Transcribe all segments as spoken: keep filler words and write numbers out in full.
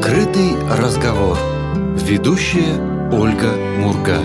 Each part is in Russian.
Открытый разговор. Ведущая Ольга Мурга.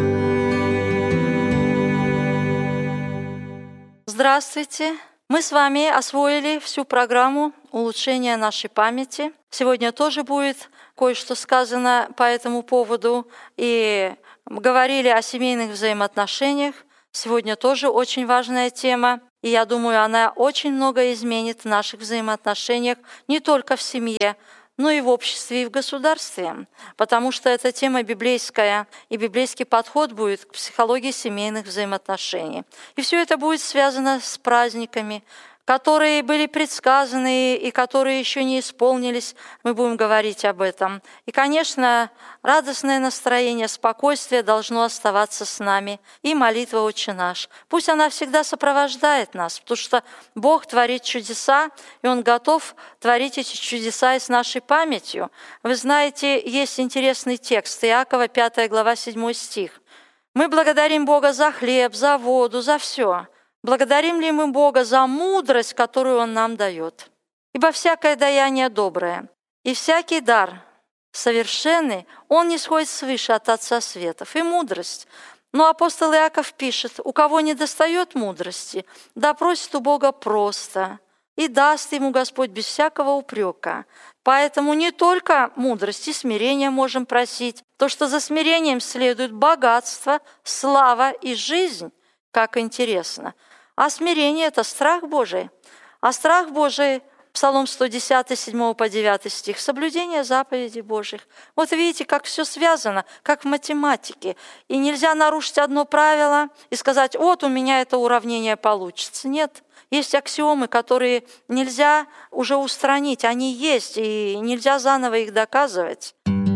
Здравствуйте! Мы с вами освоили всю программу улучшения нашей памяти. Сегодня тоже будет кое-что сказано по этому поводу. И говорили о семейных взаимоотношениях. Сегодня тоже очень важная тема. И я думаю, она очень много изменит в наших взаимоотношениях не только в семье, но и в обществе, и в государстве, потому что эта тема библейская, и библейский подход будет к психологии семейных взаимоотношений. И все это будет связано с праздниками, которые были предсказаны и которые еще не исполнились. Мы будем говорить об этом. И, конечно, радостное настроение, спокойствие должно оставаться с нами. И молитва «Отче наш». Пусть она всегда сопровождает нас, потому что Бог творит чудеса, и Он готов творить эти чудеса и с нашей памятью. Вы знаете, есть интересный текст, Иакова, пятая глава, седьмой стих. «Мы благодарим Бога за хлеб, за воду, за все. Благодарим ли мы Бога за мудрость, которую Он нам дает? Ибо всякое даяние доброе, и всякий дар совершенный, он не сходит свыше от Отца Светов, и мудрость. Но апостол Иаков пишет, у кого не достает мудрости, да просит у Бога просто, и даст ему Господь без всякого упрека. Поэтому не только мудрость и смирение можем просить, то, что за смирением следует богатство, слава и жизнь, как интересно. А смирение – это страх Божий. А страх Божий, Псалом сто десять, седьмой по девятый стих, соблюдение заповедей Божьих. Вот видите, как все связано, как в математике. И нельзя нарушить одно правило и сказать, вот у меня это уравнение получится. Нет, есть аксиомы, которые нельзя уже устранить. Они есть, и нельзя заново их доказывать.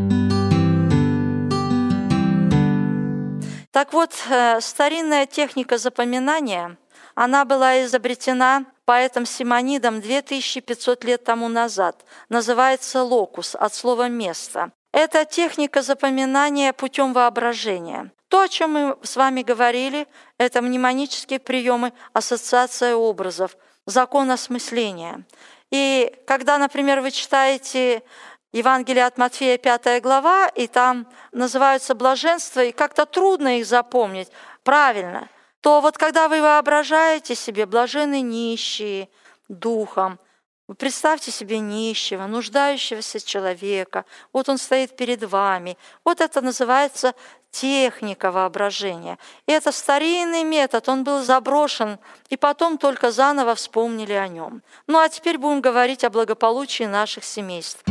Так вот, старинная техника запоминания, она была изобретена поэтом Симонидом две тысячи пятьсот лет тому назад. Называется локус, от слова «место». Это техника запоминания путем воображения. То, о чем мы с вами говорили, это мнемонические приемы, ассоциация образов, закон осмысления. И когда, например, вы читаете Евангелие от Матфея, пятая глава, и там называются блаженства, и как-то трудно их запомнить правильно, то вот когда вы воображаете себе блаженны нищие духом, представьте себе нищего, нуждающегося человека, вот он стоит перед вами. Вот это называется техника воображения. И это старинный метод, он был заброшен, и потом только заново вспомнили о нем. Ну а теперь будем говорить о благополучии наших семейств.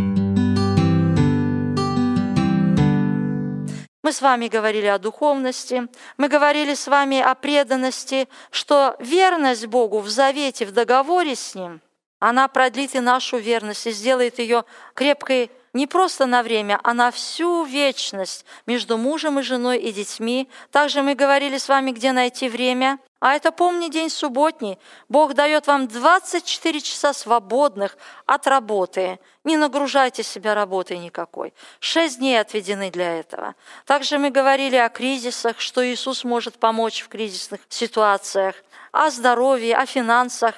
Мы с вами говорили о духовности, мы говорили с вами о преданности, что верность Богу в завете, в договоре с Ним, она продлит и нашу верность, и сделает ее крепкой не просто на время, а на всю вечность между мужем и женой и детьми. Также мы говорили с вами, где найти время. А это, помни, день субботний. Бог дает вам двадцать четыре часа свободных от работы. Не нагружайте себя работой никакой. Шесть дней отведены для этого. Также мы говорили о кризисах, что Иисус может помочь в кризисных ситуациях, о здоровье, о финансах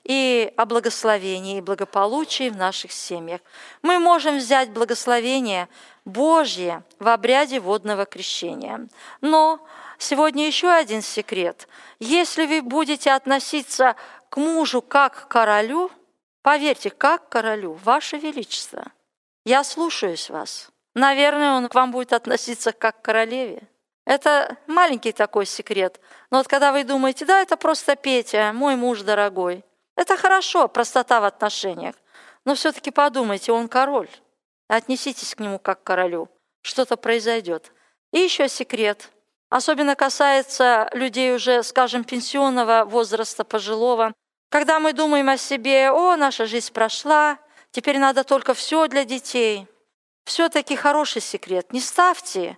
и о благословении и благополучии в наших семьях. Мы можем взять благословение Божье в обряде водного крещения. Но сегодня еще один секрет. Если вы будете относиться к мужу как к королю, поверьте, как к королю, Ваше Величество, я слушаюсь вас. Наверное, он к вам будет относиться как к королеве. Это маленький такой секрет. Но вот когда вы думаете, да, это просто Петя, мой муж дорогой, это хорошо, простота в отношениях. Но все-таки подумайте, он король. Отнеситесь к нему как к королю. Что-то произойдет. И еще секрет. Особенно касается людей уже, скажем, пенсионного возраста, пожилого. Когда мы думаем о себе, о, наша жизнь прошла, теперь надо только все для детей. Все-таки хороший секрет. Не ставьте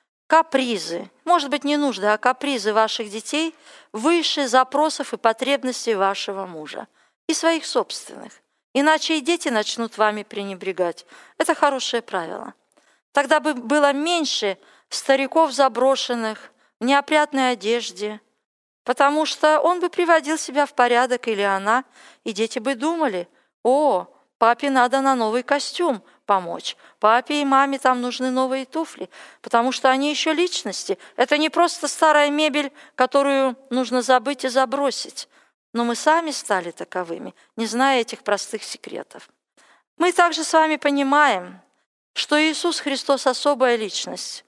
капризы, может быть, не нужды, а капризы ваших детей выше запросов и потребностей вашего мужа и своих собственных. Иначе и дети начнут вами пренебрегать. Это хорошее правило. Тогда бы было меньше стариков заброшенных в неопрятной одежде, потому что он бы приводил себя в порядок или она, и дети бы думали, о, папе надо на новый костюм, помочь. Папе и маме там нужны новые туфли, потому что они еще личности. Это не просто старая мебель, которую нужно забыть и забросить. Но мы сами стали таковыми, не зная этих простых секретов. Мы также с вами понимаем, что Иисус Христос – особая личность.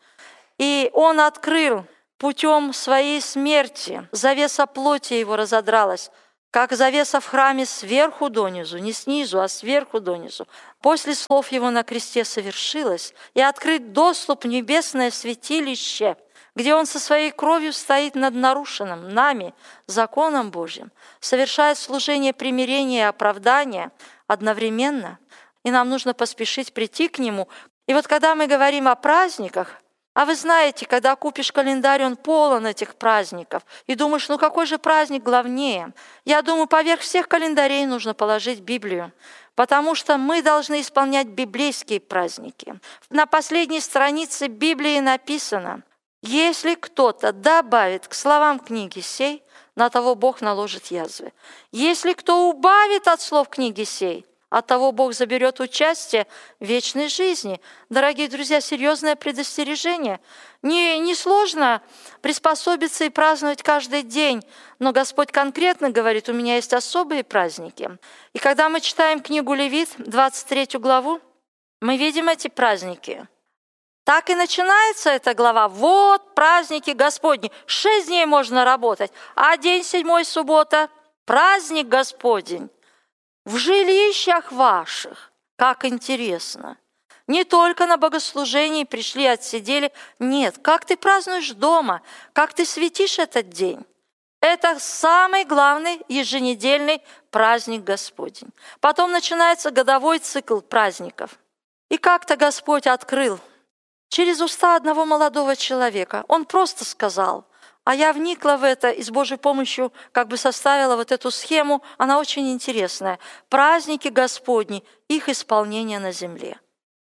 И Он открыл путем своей смерти. Завеса плоти Его разодралась, как завеса в храме сверху донизу, не снизу, а сверху донизу. После слов Его на кресте совершилось, и открыт доступ в небесное святилище, где Он со своей кровью стоит над нарушенным нами, законом Божьим, совершает служение примирения и оправдания одновременно, и нам нужно поспешить прийти к Нему. И вот когда мы говорим о праздниках, а вы знаете, когда купишь календарь, он полон этих праздников, и думаешь, ну какой же праздник главнее? Я думаю, поверх всех календарей нужно положить Библию, потому что мы должны исполнять библейские праздники. На последней странице Библии написано: «Если кто-то добавит к словам книги сей, на того Бог наложит язвы. Если кто убавит от слов книги сей, от того Бог заберет участие в вечной жизни». Дорогие друзья, серьезное предостережение. Не, не сложно приспособиться и праздновать каждый день, но Господь конкретно говорит: у меня есть особые праздники. И когда мы читаем книгу Левит, двадцать третью главу, мы видим эти праздники. Так и начинается эта глава. Вот праздники Господни. Шесть дней можно работать, а день седьмой, суббота, праздник Господень. В жилищах ваших, как интересно. Не только на богослужении пришли, отсидели. Нет, как ты празднуешь дома, как ты светишь этот день. Это самый главный еженедельный праздник Господень. Потом начинается годовой цикл праздников. И как-то Господь открыл через уста одного молодого человека. Он просто сказал, а я вникла в это и с Божьей помощью как бы составила вот эту схему. Она очень интересная. Праздники Господни, их исполнение на земле.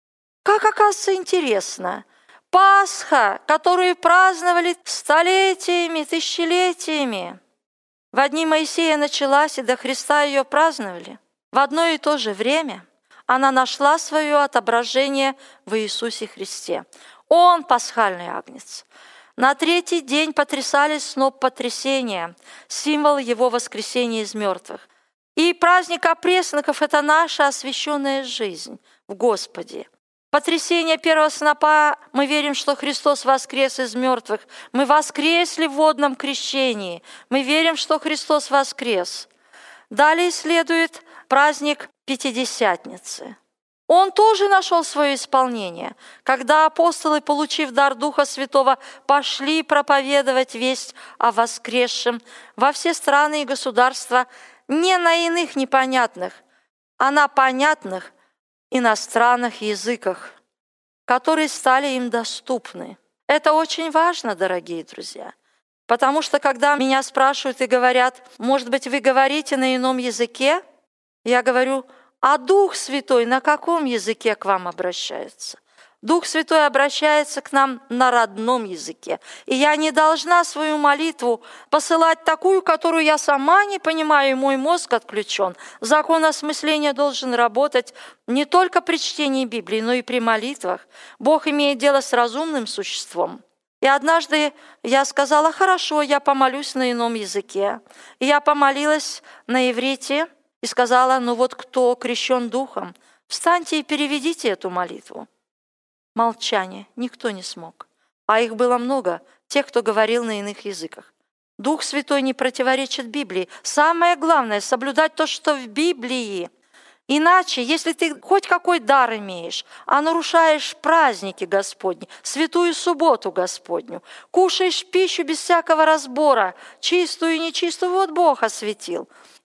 Как оказывается интересно. Пасха, которую праздновали столетиями, тысячелетиями. В дни Моисея началась, и до Христа ее праздновали. В одно и то же время она нашла свое отображение в Иисусе Христе. Он пасхальный агнец. На третий день потрясались сноп потрясения, символ Его воскресения из мертвых. И праздник опресноков – это наша освященная жизнь в Господе. Потрясение первого снопа, мы верим, что Христос воскрес из мертвых. Мы воскресли в водном крещении. Мы верим, что Христос воскрес. Далее следует праздник Пятидесятницы. Он тоже нашел свое исполнение, когда апостолы, получив дар Духа Святого, пошли проповедовать весть о воскресшем во все страны и государства, не на иных непонятных, а на понятных иностранных языках, которые стали им доступны. Это очень важно, дорогие друзья, потому что когда меня спрашивают и говорят, может быть, вы говорите на ином языке, я говорю, а Дух Святой на каком языке к вам обращается? Дух Святой обращается к нам на родном языке. И я не должна свою молитву посылать такую, которую я сама не понимаю, и мой мозг отключен. Закон осмысления должен работать не только при чтении Библии, но и при молитвах. Бог имеет дело с разумным существом. И однажды я сказала, хорошо, я помолюсь на ином языке. И я помолилась на иврите, и сказала, ну вот кто крещен Духом, встаньте и переведите эту молитву. Молчание, никто не смог. А их было много, тех, кто говорил на иных языках. Дух Святой не противоречит Библии. Самое главное – соблюдать то, что в Библии. Иначе, если ты хоть какой дар имеешь, а нарушаешь праздники Господни, святую субботу Господню, кушаешь пищу без всякого разбора, чистую и нечистую, вот Бог осветил,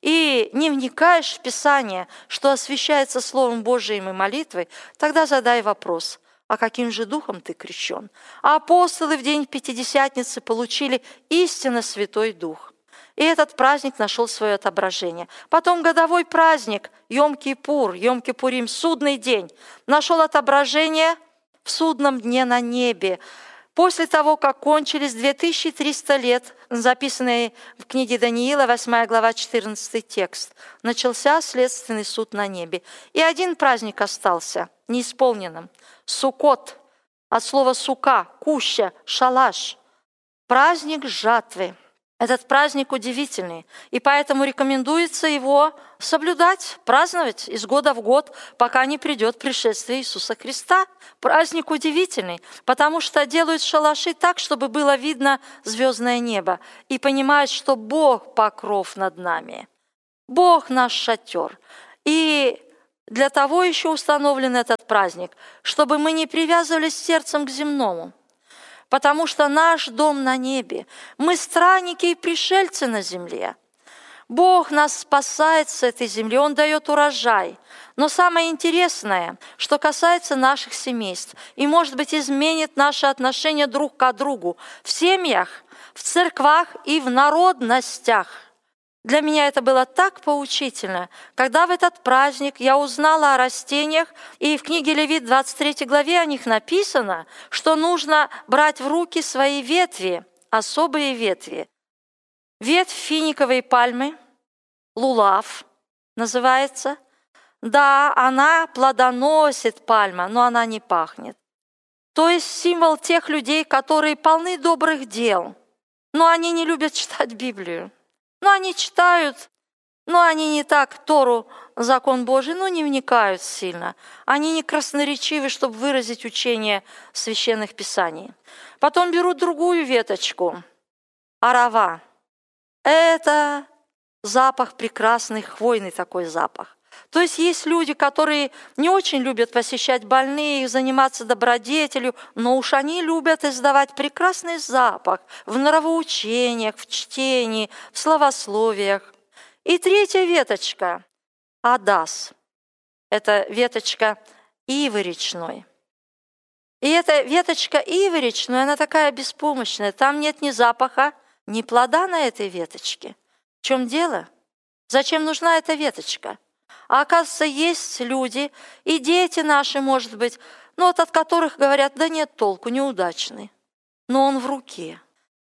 и не вникаешь в Писание, что освящается Словом Божиим и молитвой, тогда задай вопрос, а каким же духом ты крещен? А апостолы в день Пятидесятницы получили истинно Святой Дух. И этот праздник нашел свое отображение. Потом годовой праздник Йом-Кипур, Йом-Кипурим, судный день, нашел отображение в судном дне на небе. После того, как кончились две тысячи триста лет, записанные в книге Даниила, восьмая глава, четырнадцатый текст, начался следственный суд на небе. И один праздник остался неисполненным. Суккот, от слова сука, куща, шалаш. Праздник жатвы. Этот праздник удивительный, и поэтому рекомендуется его соблюдать, праздновать из года в год, пока не придет пришествие Иисуса Христа. Праздник удивительный, потому что делают шалаши так, чтобы было видно звездное небо, и понимают, что Бог покров над нами, Бог наш шатер. И для того еще установлен этот праздник, чтобы мы не привязывались сердцем к земному, потому что наш дом на небе, мы странники и пришельцы на земле. Бог нас спасает с этой земли, Он дает урожай. Но самое интересное, что касается наших семейств, и, может быть, изменит наши отношения друг к другу в семьях, в церквах и в народностях. Для меня это было так поучительно, когда в этот праздник я узнала о растениях, и в книге Левит, двадцать третьей главе о них написано, что нужно брать в руки свои ветви, особые ветви. Ветвь финиковой пальмы, лулав называется. Да, она плодоносит, пальма, но она не пахнет. То есть символ тех людей, которые полны добрых дел, но они не любят читать Библию. Ну, они читают, но они не так Тору, закон Божий, ну, не вникают сильно. Они не красноречивы, чтобы выразить учение священных писаний. Потом берут другую веточку, арава. Это запах прекрасный, хвойный такой запах. То есть есть люди, которые не очень любят посещать больных, заниматься добродетелью, но уж они любят издавать прекрасный запах в нравоучениях, в чтении, в словословиях. И третья веточка – адас. Это веточка ивы речной. И эта веточка ивы речной, она такая беспомощная. Там нет ни запаха, ни плода на этой веточке. В чем дело? Зачем нужна эта веточка? А оказывается, есть люди, и дети наши, может быть, но вот от которых говорят, да нет толку, неудачный. Но он в руке.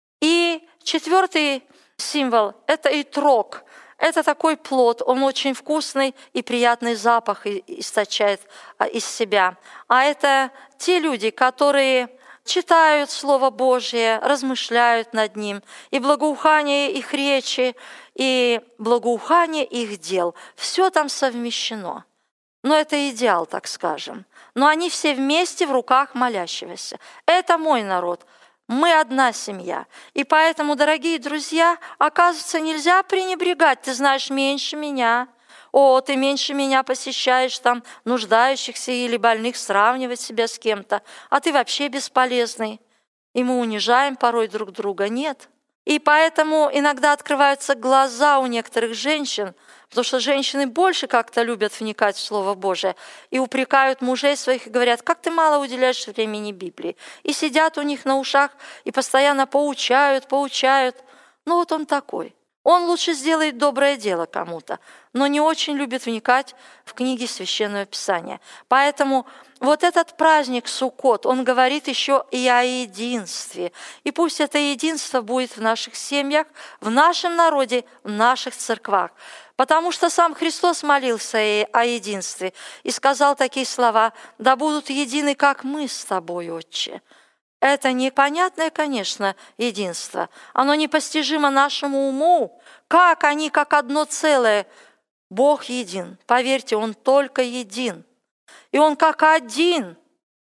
И четвертый символ – это итрог. Это такой плод, он очень вкусный и приятный запах источает из себя. А это те люди, которые читают Слово Божие, размышляют над ним, и благоухание их речи, и благоухание их дел. Все там совмещено. Но это идеал, так скажем. Но они все вместе в руках молящегося. Это мой народ. Мы одна семья. И поэтому, дорогие друзья, оказывается, нельзя пренебрегать. Ты знаешь меньше меня. О, ты меньше меня посещаешь там нуждающихся или больных, сравнивать себя с кем-то. А ты вообще бесполезный. И мы унижаем порой друг друга. Нет. И поэтому иногда открываются глаза у некоторых женщин, потому что женщины больше как-то любят вникать в Слово Божие и упрекают мужей своих и говорят, как ты мало уделяешь времени Библии. И сидят у них на ушах и постоянно поучают, поучают. Ну вот он такой. Он лучше сделает доброе дело кому-то, но не очень любит вникать в книги Священного Писания. Поэтому вот этот праздник Суккот, он говорит еще и о единстве. И пусть это единство будет в наших семьях, в нашем народе, в наших церквах. Потому что сам Христос молился о единстве и сказал такие слова: «Да будут едины, как мы с тобой, Отче». Это непонятное, конечно, единство. Оно непостижимо нашему уму. Как они, как одно целое. Бог един. Поверьте, Он только един. И Он как один.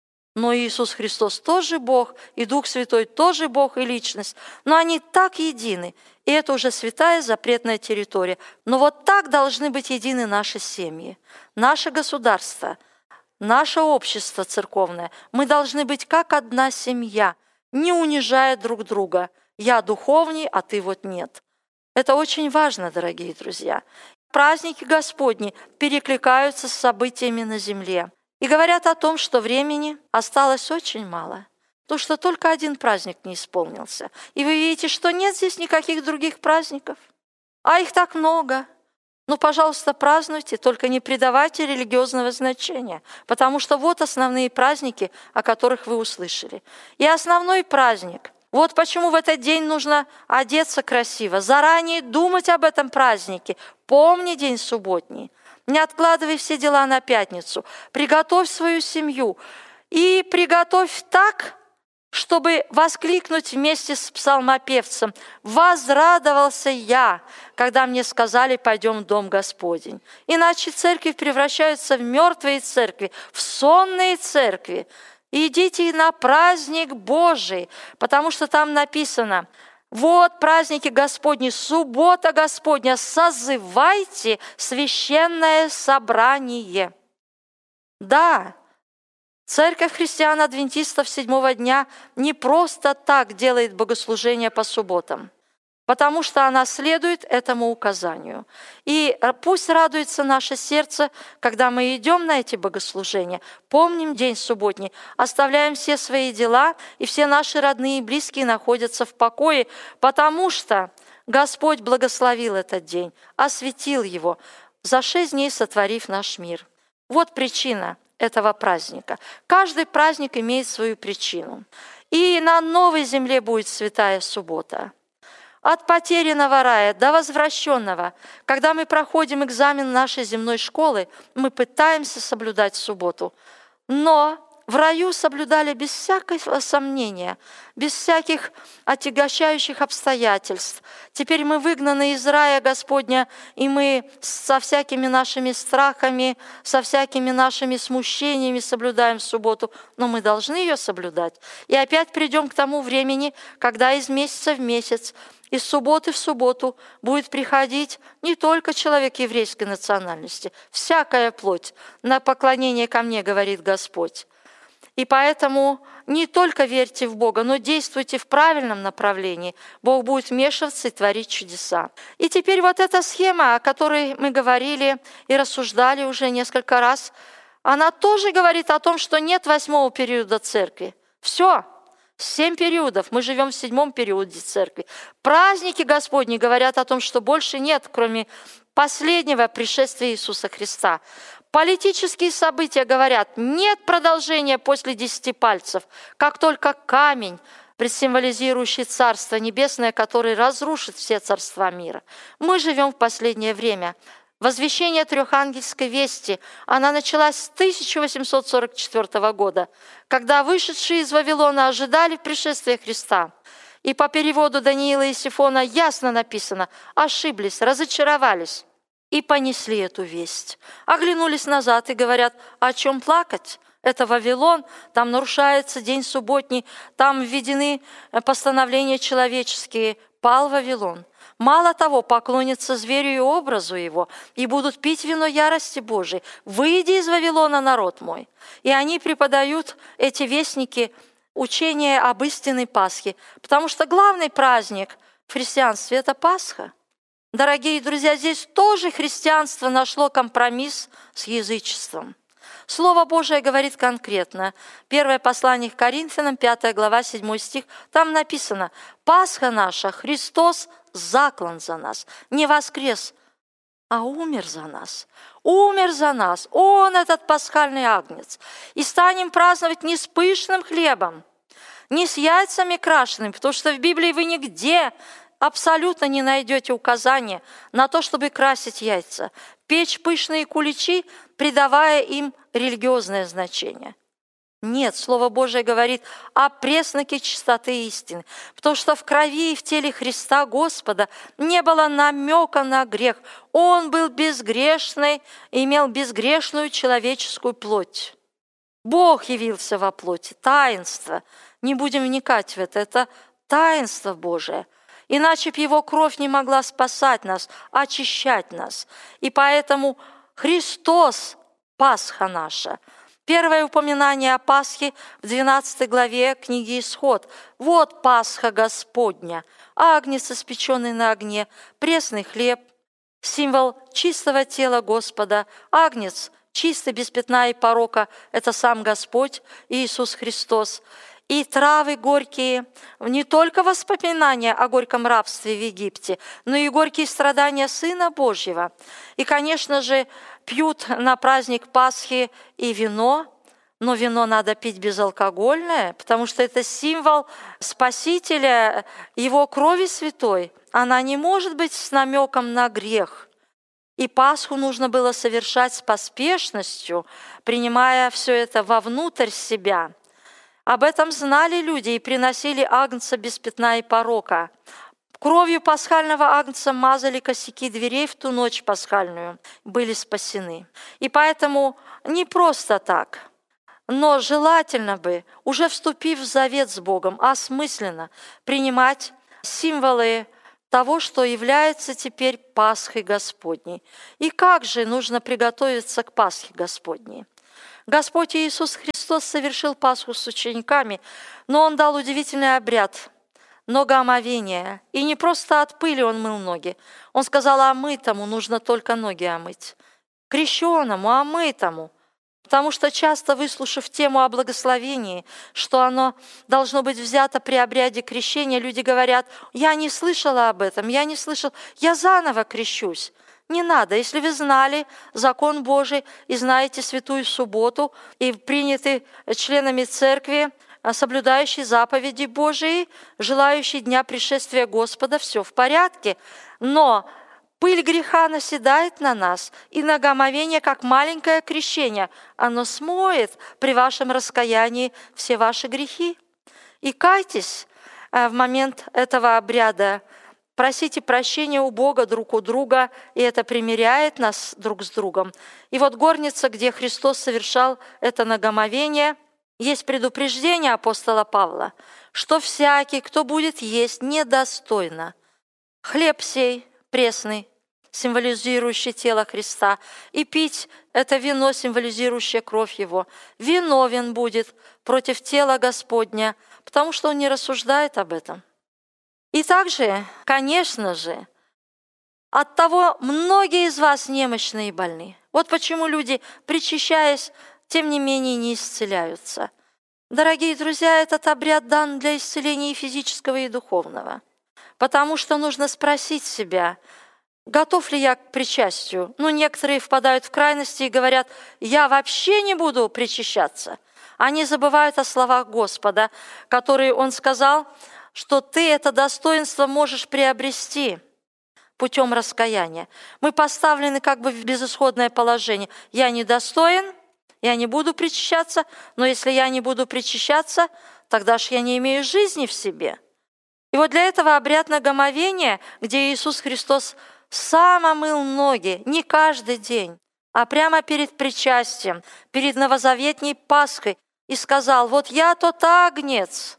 Но Иисус Христос тоже Бог, и Дух Святой тоже Бог и Личность. Но они так едины. И это уже святая запретная территория. Но вот так должны быть едины наши семьи, наше государство, наше общество церковное. Мы должны быть как одна семья, не унижая друг друга. Я духовней, а ты вот нет. Это очень важно, дорогие друзья. Праздники Господни перекликаются с событиями на земле и говорят о том, что времени осталось очень мало, потому что только один праздник не исполнился. И вы видите, что нет здесь никаких других праздников, а их так много. Ну, пожалуйста, празднуйте, только не придавайте религиозного значения, потому что вот основные праздники, о которых вы услышали. И основной праздник. Вот почему в этот день нужно одеться красиво, заранее думать об этом празднике. Помни день субботний. Не откладывай все дела на пятницу. Приготовь свою семью и приготовь так, чтобы воскликнуть вместе с псалмопевцем: «Возрадовался я, когда мне сказали: пойдем в дом Господень». Иначе церкви превращаются в мертвые церкви, в сонные церкви. Идите на праздник Божий, потому что там написано: вот праздники Господни, суббота Господня, созывайте священное собрание. Да, Церковь христиан-адвентистов седьмого дня не просто так делает богослужение по субботам, потому что она следует этому указанию. И пусть радуется наше сердце, когда мы идем на эти богослужения, помним день субботний, оставляем все свои дела, и все наши родные и близкие находятся в покое, потому что Господь благословил этот день, осветил его, за шесть дней сотворив наш мир. Вот причина этого праздника. Каждый праздник имеет свою причину. И на новой земле будет святая суббота. От потерянного рая до возвращенного, когда мы проходим экзамен нашей земной школы, мы пытаемся соблюдать субботу. Но в раю соблюдали без всякого сомнения, без всяких отягощающих обстоятельств. Теперь мы выгнаны из рая Господня, и мы со всякими нашими страхами, со всякими нашими смущениями соблюдаем субботу, но мы должны ее соблюдать. И опять придем к тому времени, когда из месяца в месяц, из субботы в субботу будет приходить не только человек еврейской национальности, всякая плоть на поклонение ко мне, говорит Господь. И поэтому не только верьте в Бога, но действуйте в правильном направлении. Бог будет вмешиваться и творить чудеса. И теперь вот эта схема, о которой мы говорили и рассуждали уже несколько раз, она тоже говорит о том, что нет восьмого периода церкви. Все. Семь периодов. Мы живем в седьмом периоде церкви. Праздники Господни говорят о том, что больше нет, кроме последнего пришествия Иисуса Христа. Политические события говорят: нет продолжения после десяти пальцев, как только камень, предсимволизирующий Царство Небесное, который разрушит все царства мира. Мы живем в последнее время. Возвещение трехангельской вести, она началась с тысяча восемьсот сорок четвёртого года, когда вышедшие из Вавилона ожидали пришествия Христа. И по переводу Даниила и Сифона ясно написано: ошиблись, разочаровались и понесли эту весть. Оглянулись назад и говорят: о чем плакать? Это Вавилон, там нарушается день субботний, там введены постановления человеческие. Пал Вавилон. Мало того, поклонятся зверю и образу его, и будут пить вино ярости Божией. Выйди из Вавилона, народ мой. И они преподают, эти вестники, учение об истинной Пасхе, потому что главный праздник в христианстве – это Пасха. Дорогие друзья, здесь тоже христианство нашло компромисс с язычеством. Слово Божие говорит конкретно. Первое послание к Коринфянам, пятая глава, седьмой стих. Там написано: «Пасха наша, Христос заклан за нас, не воскрес, а умер за нас». Умер за нас. Он, этот пасхальный агнец. И станем праздновать не с пышным хлебом, не с яйцами крашенными, потому что в Библии вы нигде абсолютно не найдете указания на то, чтобы красить яйца, печь пышные куличи, придавая им религиозное значение. Нет, Слово Божие говорит о признаке чистоты истины, потому что в крови и в теле Христа Господа не было намека на грех. Он был безгрешный, имел безгрешную человеческую плоть. Бог явился во плоти, таинство. Не будем вникать в это, это таинство Божие. Иначе бы Его кровь не могла спасать нас, очищать нас. И поэтому Христос – Пасха наша. Первое упоминание о Пасхе в двенадцатой главе книги Исход. Вот Пасха Господня, агнец, испеченный на огне, пресный хлеб, символ чистого тела Господа, агнец, чистый, без пятна и порока – это сам Господь Иисус Христос. и травы горькие, не только воспоминания о горьком рабстве в Египте, но и горькие страдания Сына Божьего. И, конечно же, пьют на праздник Пасхи и вино, но вино надо пить безалкогольное, потому что это символ Спасителя, Его крови святой. Она не может быть с намеком на грех. И Пасху нужно было совершать с поспешностью, принимая все это вовнутрь себя. Об этом знали люди и приносили агнца без пятна и порока. Кровью пасхального агнца мазали косяки дверей в ту ночь пасхальную, были спасены. И поэтому не просто так, но желательно бы, уже вступив в завет с Богом, осмысленно принимать символы того, что является теперь Пасхой Господней. И как же нужно приготовиться к Пасхе Господней? Господь Иисус Христос совершил Пасху с учениками, но Он дал удивительный обряд – ногоомовения. И не просто от пыли Он мыл ноги. Он сказал, омытому нужно только ноги омыть. Крещеному, омытому. Потому что часто, выслушав тему о благословении, что оно должно быть взято при обряде крещения, люди говорят, я не слышала об этом, я не слышал, я заново крещусь. Не надо, если вы знали закон Божий и знаете Святую Субботу и приняты членами церкви, соблюдающие заповеди Божии, желающие дня пришествия Господа, все в порядке. Но пыль греха наседает на нас, и ногоомовение, как маленькое крещение, оно смоет при вашем раскаянии все ваши грехи. И кайтесь в момент этого обряда, просите прощения у Бога друг у друга, и это примиряет нас друг с другом. И вот горница, где Христос совершал это ногоомовение, есть предупреждение апостола Павла, что всякий, кто будет есть недостойно, хлеб сей пресный, символизирующий тело Христа, и пить это вино, символизирующее кровь Его, виновен будет против тела Господня, потому что он не рассуждает об этом. И также, конечно же, от того многие из вас немощны и больны. Вот почему люди, причащаясь, тем не менее не исцеляются. Дорогие друзья, этот обряд дан для исцеления и физического, и духовного. Потому что нужно спросить себя, готов ли я к причастию? Ну, некоторые впадают в крайности и говорят, я вообще не буду причащаться. Они забывают о словах Господа, которые Он сказал, что ты это достоинство можешь приобрести путем раскаяния. Мы поставлены как бы в безысходное положение. Я недостоин, я не буду причащаться, но если я не буду причащаться, тогда же я не имею жизни в себе. И вот для этого обряд нагомовения, где Иисус Христос сам омыл ноги, не каждый день, а прямо перед причастием, перед новозаветней Пасхой, и сказал, вот я тот агнец.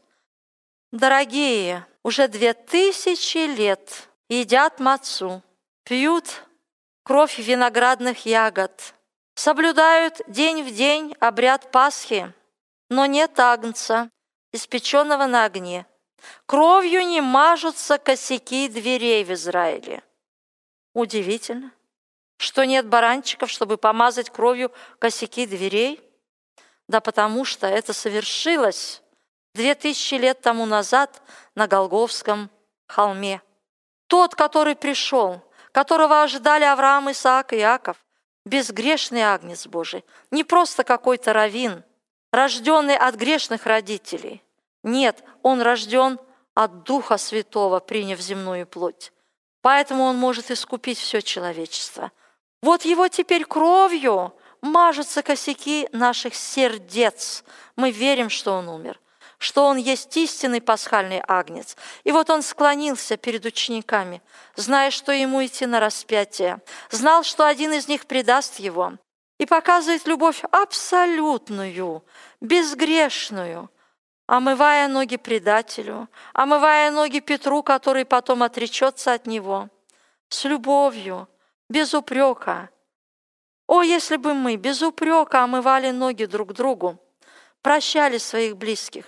Дорогие, уже две тысячи лет едят мацу, пьют кровь виноградных ягод, соблюдают день в день обряд Пасхи, но нет агнца, испеченного на огне. Кровью не мажутся косяки дверей в Израиле. Удивительно, что нет баранчиков, чтобы помазать кровью косяки дверей. Да потому что это совершилось две тысячи лет тому назад на Голгофском холме. Тот, который пришел, которого ожидали Авраам, Исаак и Иаков, безгрешный агнец Божий, не просто какой-то раввин, рожденный от грешных родителей. Нет, он рожден от Духа Святого, приняв земную плоть. Поэтому он может искупить все человечество. Вот его теперь кровью мажутся косяки наших сердец. Мы верим, что он умер, что он есть истинный пасхальный агнец. И вот он склонился перед учениками, зная, что ему идти на распятие, знал, что один из них предаст его, и показывает любовь абсолютную, безгрешную, омывая ноги предателю, омывая ноги Петру, который потом отречется от него, с любовью, без упрека. О, если бы мы без упрека омывали ноги друг другу, прощали своих близких,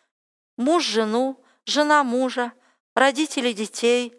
муж жену, жена мужа, родители детей,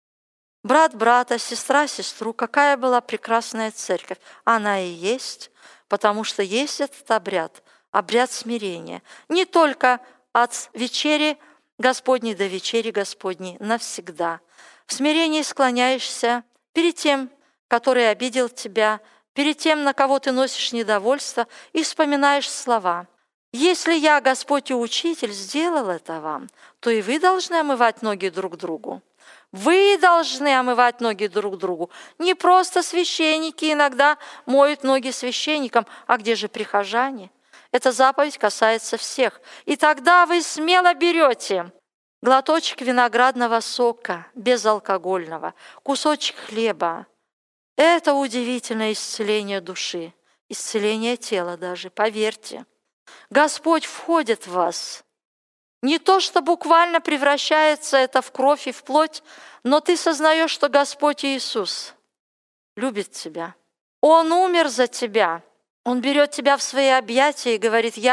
брат брата, сестра сестру, какая была прекрасная церковь. Она и есть, потому что есть этот обряд, обряд смирения. Не только от вечери Господней до вечери Господней навсегда. В смирении склоняешься перед тем, который обидел тебя, перед тем, на кого ты носишь недовольство, и вспоминаешь слова. «Если я, Господь и Учитель, сделал это вам, то и вы должны омывать ноги друг другу». Вы должны омывать ноги друг другу. Не просто священники иногда моют ноги священникам, а где же прихожане? Эта заповедь касается всех. И тогда вы смело берете глоточек виноградного сока, безалкогольного, кусочек хлеба. Это удивительное исцеление души, исцеление тела даже, поверьте. Господь входит в вас. Не то, что буквально превращается это в кровь и в плоть, но ты сознаешь, что Господь Иисус любит тебя. Он умер за тебя. Он берет тебя в свои объятия и говорит: «Я